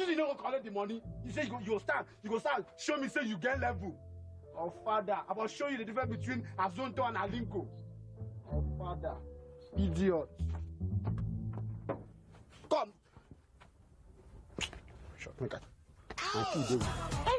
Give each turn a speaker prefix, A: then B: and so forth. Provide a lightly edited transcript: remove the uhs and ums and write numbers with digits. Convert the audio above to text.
A: Since you don't collect the money, you say you go stand. You go stand. Show me say you get level. Oh father, I will show you the difference between Azonto and Alinko. Oh father, idiot. Come. Shut up, my two days.